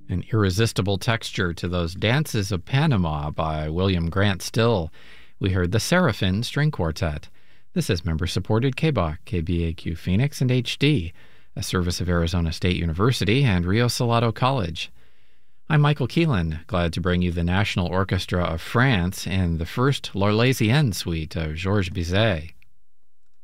An irresistible texture to those Dances of Panama by William Grant Still. We heard the Seraphim String Quartet. This is member-supported KBOC, KBAQ Phoenix, and HD, a service of Arizona State University and Rio Salado College. I'm Michael Keelan, glad to bring you the National Orchestra of France and the first L'Arlésienne suite of Georges Bizet.